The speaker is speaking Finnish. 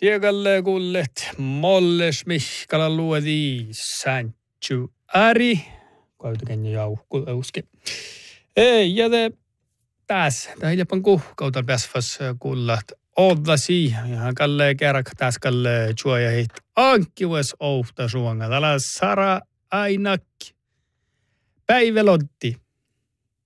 Tiekalle kullet molles mihkala luodi säntsu äri. Koituken jauhku euske. Ei, ja te tässä. Tämä hiljapan kuhkautan pääsfas kullat oddasi. Ja kalle kerrak tässä kalle juoja heit ankkiues ouhta suonga. Tällä Sara Ainakki. Päivälotti.